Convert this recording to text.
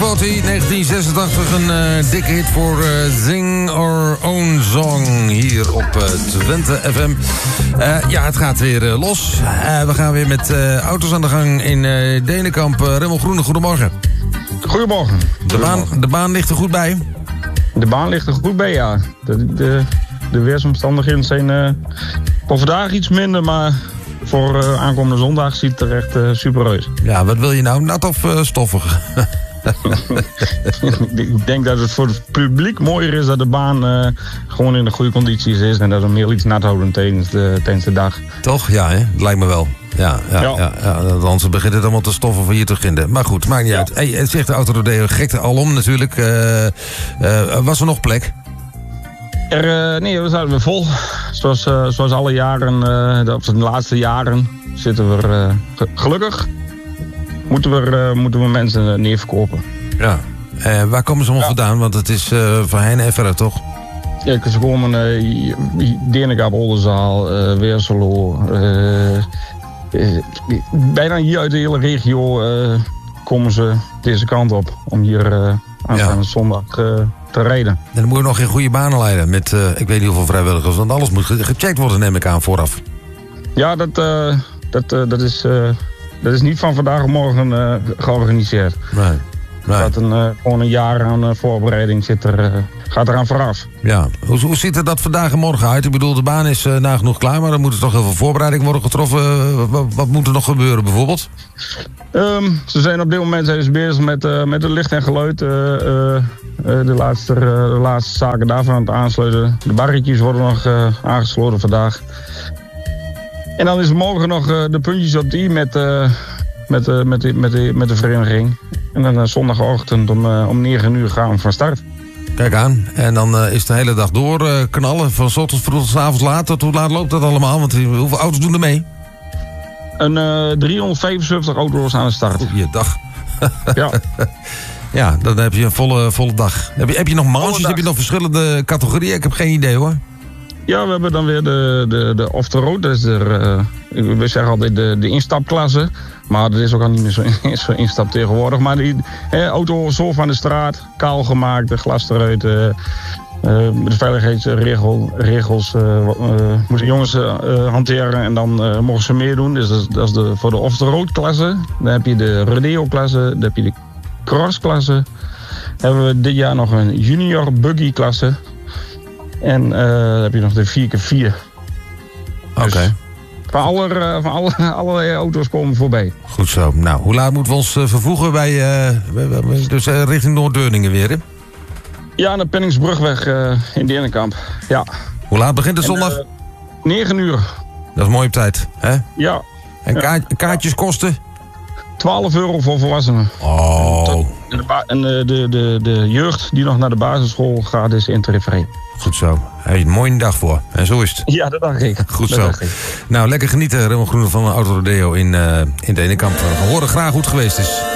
UB40, 1986, een dikke hit voor Sing Our Own Song hier op Twente FM. Ja, het gaat weer los. We gaan weer met auto's aan de gang in Denenkamp. Remmel Groene, goedemorgen. Goedemorgen. De baan ligt er goed bij? De baan ligt er goed bij, ja. De weersomstandigheden zijn voor vandaag iets minder, maar voor aankomende zondag ziet het er echt super uit. Ja, wat wil je nou? Nat of stoffig? Ik denk dat het voor het publiek mooier is dat de baan gewoon in de goede condities is en dat we meer iets nat houden tijdens de dag. Toch? Ja, hè? Lijkt me wel. Ja. Anders begint het allemaal te stoffen van hier te ginden. Maar goed, maakt niet uit. Hey, het zegt de Autorodeo gekte alom natuurlijk. Was er nog plek? Nee, we zaten weer vol. Zoals alle jaren, of de laatste jaren, zitten we gelukkig. Moeten we mensen neerverkopen. Ja. Waar komen ze allemaal vandaan? Want het is van Heine en verder, toch? Ja, ze komen Denenkamp, Oldenzaal, Weerselo. Bijna hier uit de hele regio komen ze deze kant op. Om hier aanstaande zondag te rijden. En dan moet je nog geen goede banen leiden. Met ik weet niet hoeveel vrijwilligers. Want alles moet gecheckt worden, neem ik aan, vooraf. Ja, dat is niet van vandaag op morgen georganiseerd. Nee. Dat gewoon een jaar aan voorbereiding gaat eraan vooraf. Ja, hoe ziet er dat vandaag en morgen uit? Ik bedoel, de baan is nagenoeg klaar, maar er moet toch heel veel voorbereiding worden getroffen. Wat moet er nog gebeuren bijvoorbeeld? Ze zijn op dit moment bezig met het licht en geluid. De laatste zaken daarvan aan het aansluiten. De barretjes worden nog aangesloten vandaag. En dan is er morgen nog de puntjes op die met de vereniging. En dan zondagochtend om 9 uur gaan we van start. Kijk aan. En dan is de hele dag door knallen. Van 's ochtends vroeg tot 's avonds laat. Tot hoe laat loopt dat allemaal? Want hoeveel auto's doen er mee? 375 auto's aan de start. Goeiedag. Ja. Ja, dan heb je een volle dag. Heb je nog manches? Heb je nog verschillende categorieën? Ik heb geen idee hoor. Ja, we hebben dan weer de off-the-road. Dat is we zeggen altijd de instapklasse. Maar dat is ook al niet meer zo instap tegenwoordig. Maar die auto zo van de straat, kaal gemaakt, de glas eruit. De veiligheidsregels moeten jongens hanteren en dan mogen ze meer doen. Dus dat is voor de off-the-road klasse. Dan heb je de rodeo klasse, dan heb je de cross klasse. Dan hebben we dit jaar nog een junior buggy klasse. En dan heb je nog de 4x4. Oké. Dus van allerlei auto's komen voorbij. Goed zo. Nou, hoe laat moeten we ons vervoegen dus richting Noord-Deurningen weer, hè? Ja, aan de Penningsbrugweg in Denenkamp. Ja. Hoe laat begint het zondag? 9 uur. Dat is mooi op tijd, hè? Ja. En kaartjes kosten? €12 voor volwassenen. Oh. En de jeugd die nog naar de basisschool gaat is intervrij. Goed zo. Heb je een mooie dag voor. En zo is het. Ja, dat dacht ik. Goed zo. Nou, lekker genieten, Remmel Groene van Autorodeo in Denenkamp. We horen graag hoe het geweest is.